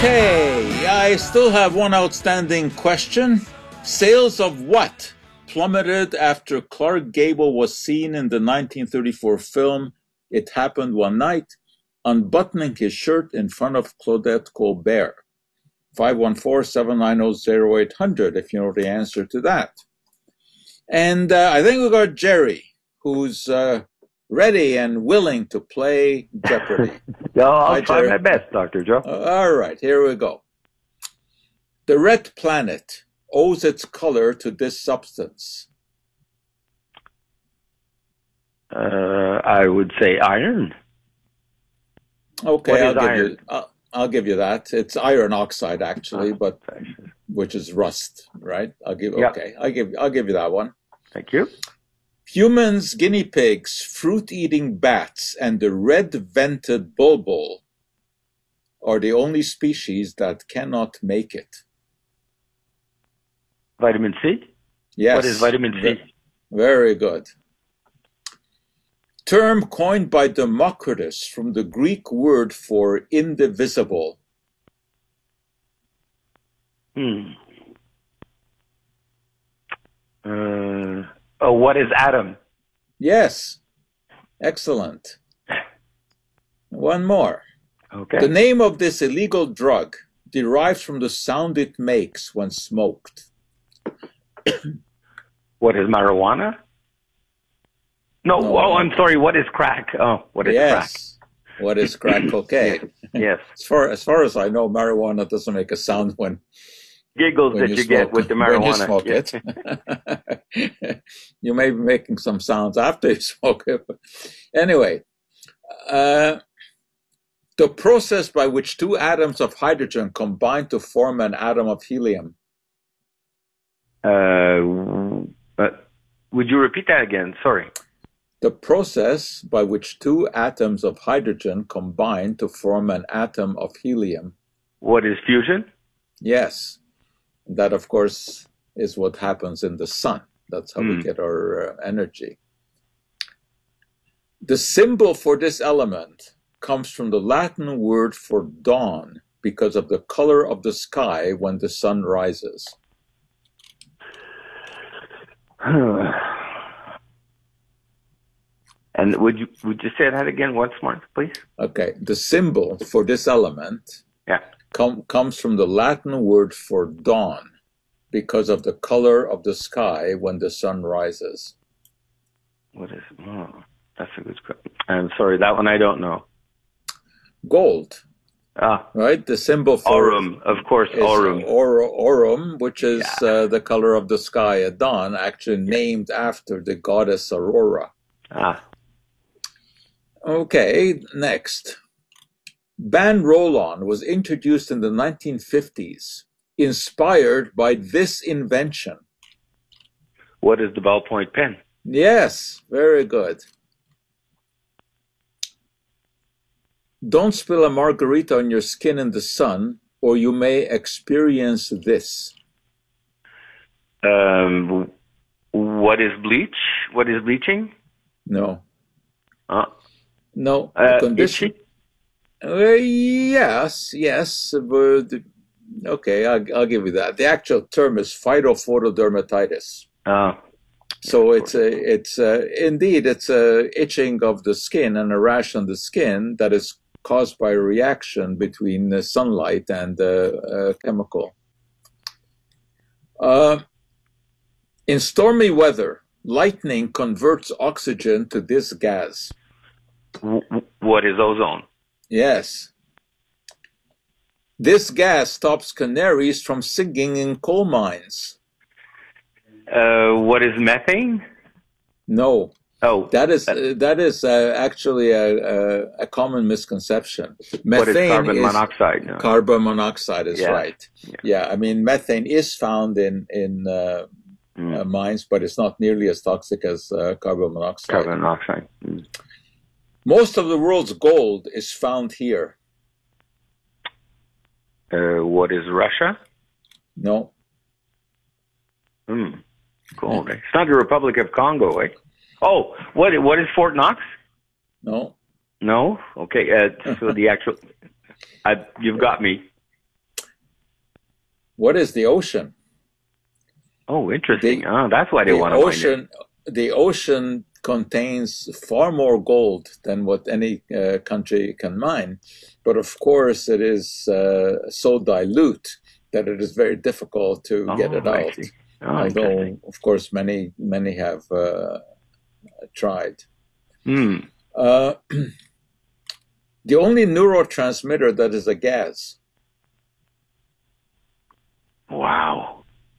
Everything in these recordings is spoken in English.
Okay, I still have one outstanding question. Sales of what plummeted after Clark Gable was seen in the 1934 film It Happened One Night, unbuttoning his shirt in front of Claudette Colbert? 514-790-0800 if you know the answer to that. And I think we got Jerry, who's ready and willing to play Jeopardy! I'll try my best, Dr. Joe. All right, here we go. The red planet owes its color to this substance. I would say iron. Okay, I'll give you that. It's iron oxide actually, but which is rust, right? I'll give you that one. Thank you. Humans, guinea pigs, fruit-eating bats, and the red-vented bulbul are the only species that cannot make it. Vitamin C? Yes. What is vitamin C? Very good. Term coined by Democritus from the Greek word for indivisible. What is atom? Yes. Excellent. One more. Okay. The name of this illegal drug derives from the sound it makes when smoked. What is marijuana? No. Oh, I'm sorry. What is crack? Oh, what is crack? What is crack cocaine? Yes. As far as I know, marijuana doesn't make a sound when giggles that you get with the marijuana. When you smoke it. You may be making some sounds after you smoke it. But anyway, the process by which two atoms of hydrogen combine to form an atom of helium. Would you repeat that again? Sorry. The process by which two atoms of hydrogen combine to form an atom of helium. What is fusion? Yes. That, of course, is what happens in the sun. That's how we get our energy. The symbol for this element comes from the Latin word for dawn because of the color of the sky when the sun rises. And would you say that again once more, please? Okay. The symbol for this element comes from the Latin word for dawn because of the color of the sky when the sun rises. What is? Oh, that's a good question. I'm sorry, that one I don't know. Gold. Right? The symbol for aurum, of course, aurum. Aurum, which is the color of the sky at dawn, actually named after the goddess Aurora. Okay, next. Band roll-on was introduced in the 1950s, inspired by this invention. What is the ballpoint pen? Yes, very good. Don't spill a margarita on your skin in the sun, or you may experience this. What is bleach? What is bleaching? No. No. Condition? Yes. But, okay, I'll give you that. The actual term is phytophotodermatitis. So it's indeed a itching of the skin and a rash on the skin that is caused by a reaction between the sunlight and the chemical. In stormy weather, lightning converts oxygen to this gas. What is ozone? Yes. This gas stops canaries from singing in coal mines. What is methane? No. Oh, that is actually a common misconception. Methane what is carbon monoxide? No. Carbon monoxide is right. Yeah, I mean methane is found in mines, but it's not nearly as toxic as carbon monoxide. Carbon monoxide. Most of the world's gold is found here. What is Russia? No. Gold. It's not the Republic of Congo, eh? Oh, what is Fort Knox? No. No? Okay, so the actual... you've got me. What is the ocean? Oh, interesting. That's why they want to mine it. The ocean contains far more gold than what any country can mine. But of course, it is so dilute that it is very difficult to get it out. Although, of course, many have tried. The only neurotransmitter that is a gas. Wow.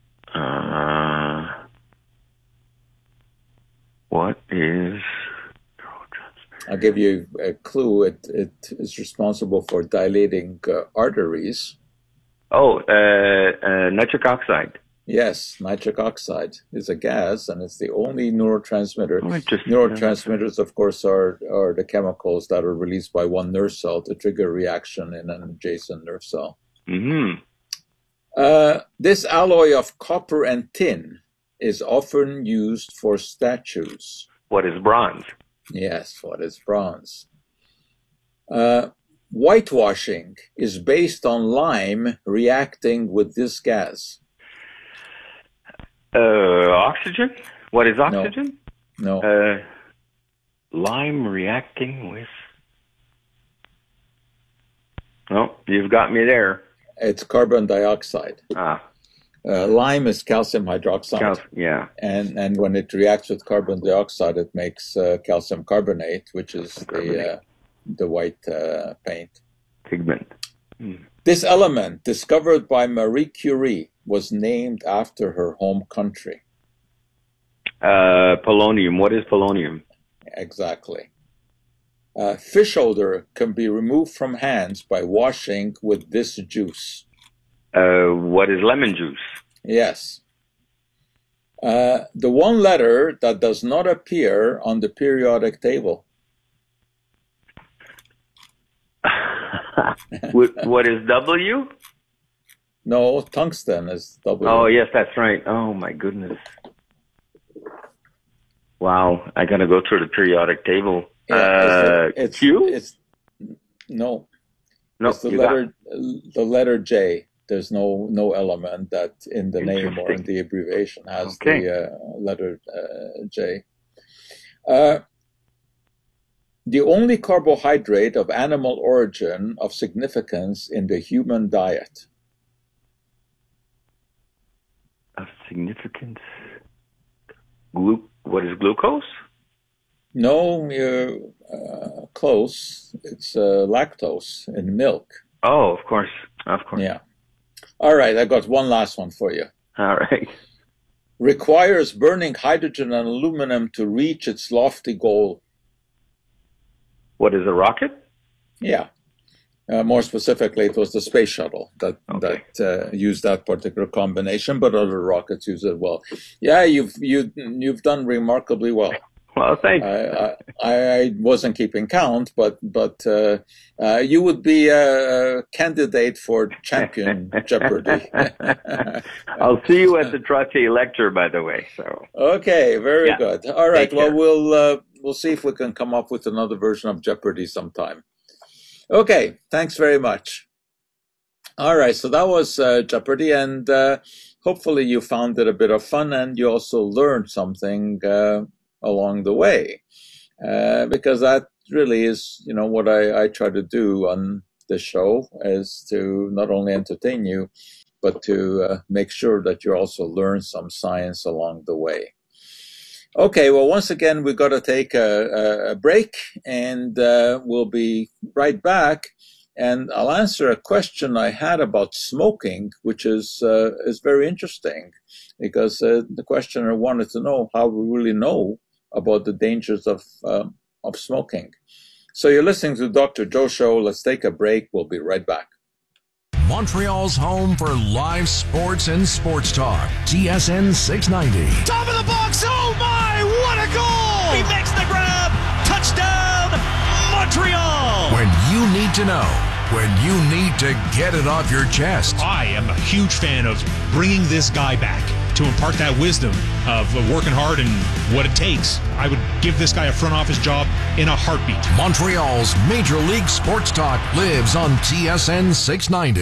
What is neurotransmitter? I'll give you a clue. It is responsible for dilating arteries. Oh, nitric oxide. Yes, nitric oxide is a gas, and it's the only neurotransmitter. Oh, neurotransmitters, of course, are the chemicals that are released by one nerve cell to trigger a reaction in an adjacent nerve cell. Mm-hmm. This alloy of copper and tin is often used for statues. What is bronze? Yes, what is bronze? Whitewashing is based on lime reacting with this gas. Oxygen? What is oxygen? No. Lime reacting with... Oh, you've got me there. It's carbon dioxide. Lime is calcium hydroxide. Yeah. And when it reacts with carbon dioxide, it makes calcium carbonate, which is the white paint. Pigment. This element, discovered by Marie Curie, was named after her home country. Polonium. What is polonium? Exactly. Fish odor can be removed from hands by washing with this juice. What is lemon juice? Yes. The one letter that does not appear on the periodic table. What is W? No, tungsten is W. Oh, yes, that's right. Oh, my goodness. Wow, I got to go through the periodic table. It's Q? No. It's the letter J. There's no element that in the name or in the abbreviation has the letter J. The only carbohydrate of animal origin of significance in the human diet. Of significance? What is glucose? No, you're close. It's lactose in milk. Oh, of course. Yeah. All right, I got one last one for you. All right. Requires burning hydrogen and aluminum to reach its lofty goal. What is a rocket? Yeah. More specifically, it was the space shuttle that used that particular combination, but other rockets use it well. Yeah, you've done remarkably well. Well, thanks. I wasn't keeping count, but you would be a candidate for champion Jeopardy. I'll see you at the Trottier lecture, by the way. So okay, very good. All right, well we'll see if we can come up with another version of Jeopardy sometime. Okay, thanks very much. All right, so that was Jeopardy, and hopefully you found it a bit of fun, and you also learned something along the way, because that really is, what I try to do on this show, is to not only entertain you, but to make sure that you also learn some science along the way. Okay, well, once again, we've got to take a break, and we'll be right back. And I'll answer a question I had about smoking, which is very interesting, because the questioner wanted to know how we really know about the dangers of smoking. So you're listening to Dr. Joe Show. Let's take a break. We'll be right back. Montreal's home for live sports and sports talk. TSN 690. Top of the box. Oh, my. What a goal. He makes the grab. Touchdown, Montreal. When you need to know. When you need to get it off your chest. I am a huge fan of bringing this guy back to impart that wisdom of working hard and what it takes. I would give this guy a front office job in a heartbeat. Montreal's Major League Sports Talk lives on TSN 690.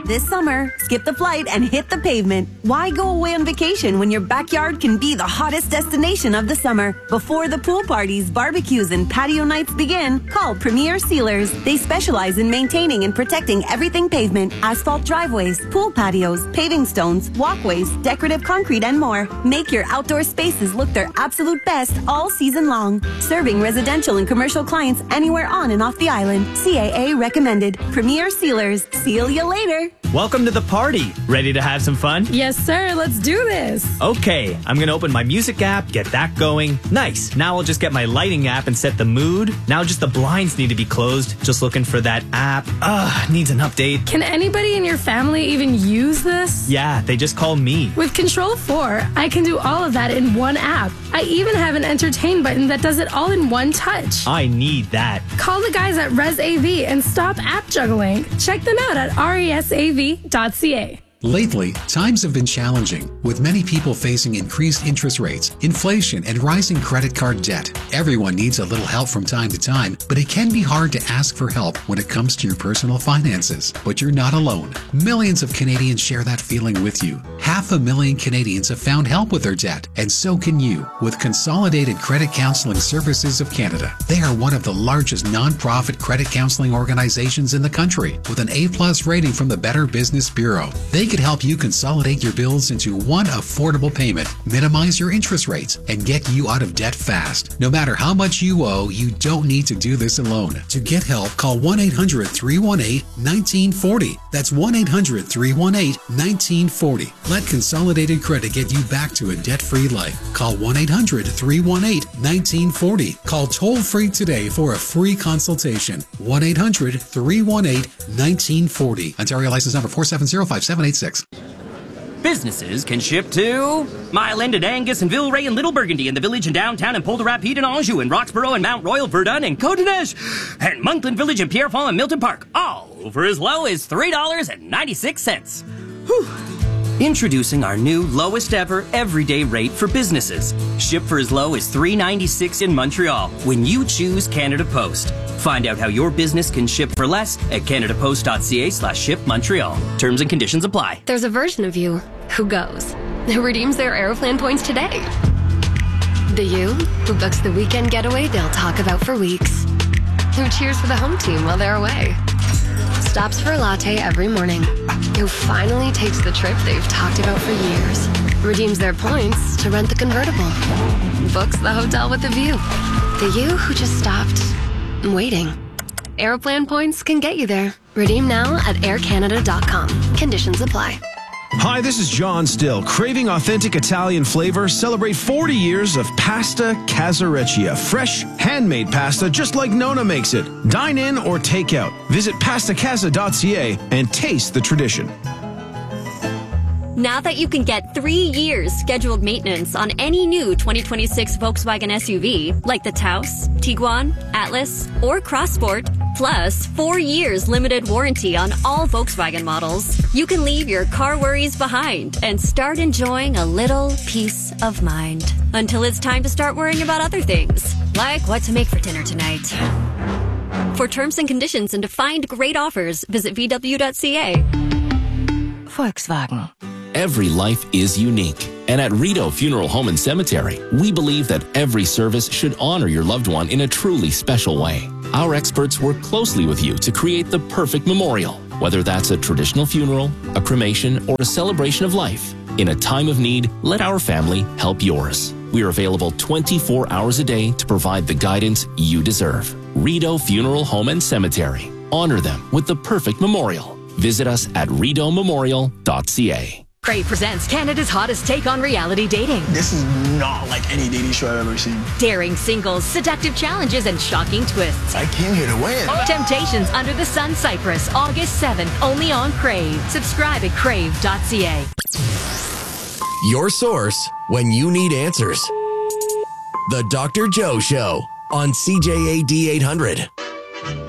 This summer, skip the flight and hit the pavement. Why go away on vacation when your backyard can be the hottest destination of the summer? Before the pool parties, barbecues, and patio nights begin, call Premier Sealers. They specialize in maintaining and protecting everything pavement, asphalt driveways, pool patios, paving stones, walkways, decorative concrete, and more. Make your outdoor spaces look their absolute best all season long. Serving residential and commercial clients anywhere on and off the island. CAA recommended. Premier Sealers. Seal you later. Welcome to the party. Ready to have some fun? Yes, sir. Let's do this. Okay, I'm going to open my music app, get that going. Nice. Now I'll just get my lighting app and set the mood. Now just the blinds need to be closed. Just looking for that app. Needs an update. Can anybody in your family even use this? Yeah, they just call me. With Control 4, I can do all of that in one app. I even have an entertain button that does it all in one touch. I need that. Call the guys at ResAV and stop app juggling. Check them out at resav.ca. Lately, times have been challenging, with many people facing increased interest rates, inflation, and rising credit card debt. Everyone needs a little help from time to time, but it can be hard to ask for help when it comes to your personal finances. But you're not alone. Millions of Canadians share that feeling with you. 500,000 Canadians have found help with their debt, and so can you with Consolidated Credit Counseling Services of Canada. They are one of the largest non-profit credit counseling organizations in the country, with an A+ rating from the Better Business Bureau. They can help you consolidate your bills into one affordable payment, minimize your interest rates, and get you out of debt fast. No matter how much you owe, you don't need to do this alone. To get help, call 1-800-318-1940. That's 1-800-318-1940. Let Consolidated Credit get you back to a debt-free life. Call 1-800-318-1940. Call toll-free today for a free consultation. 1-800-318-1940. Ontario license number 4705786. Businesses can ship to Miland and Angus and Villeray and Little Burgundy and the Village and Downtown and Port de Rapide and Anjou and Roxborough and Mount Royal, Verdun and Côte-d'Ivoire and Monkland Village and Pierrefonds and Milton Park, all for as low as $3.96. Whew. Introducing our new lowest ever everyday rate for businesses. Ship for as low as $3.96 in Montreal when you choose Canada Post. Find out how your business can ship for less at canadapost.ca/shipmontreal. Terms and conditions apply. There's a version of you who goes, who redeems their Aeroplan points today. The you who books the weekend getaway they'll talk about for weeks. Who cheers for the home team while they're away. Stops for a latte every morning. Who finally takes the trip they've talked about for years. Redeems their points to rent the convertible. Books the hotel with a view. The you who just stopped waiting. Aeroplan points can get you there. Redeem now at aircanada.com. Conditions apply. Hi, this is John Still. Craving authentic Italian flavor? Celebrate 40 years of Pasta Casareccia. Fresh, handmade pasta just like Nona makes it. Dine in or take out. Visit pastacasa.ca and taste the tradition. Now that you can get 3 years scheduled maintenance on any new 2026 Volkswagen SUV, like the Taos, Tiguan, Atlas, or Crossport, plus 4 years limited warranty on all Volkswagen models, you can leave your car worries behind and start enjoying a little peace of mind. Until it's time to start worrying about other things, like what to make for dinner tonight. For terms and conditions and to find great offers, visit VW.ca. Volkswagen. Every life is unique. And at Rideau Funeral Home and Cemetery, we believe that every service should honor your loved one in a truly special way. Our experts work closely with you to create the perfect memorial, whether that's a traditional funeral, a cremation, or a celebration of life. In a time of need, let our family help yours. We are available 24 hours a day to provide the guidance you deserve. Rideau Funeral Home and Cemetery. Honor them with the perfect memorial. Visit us at rideaumemorial.ca. Crave presents Canada's hottest take on reality dating. This is not like any dating show I've ever seen. Daring singles, seductive challenges, and shocking twists. I came here to win. Temptations Under the Sun Cyprus, August 7th, only on Crave. Subscribe at crave.ca. Your source when you need answers. The Dr. Joe Show on CJAD 800.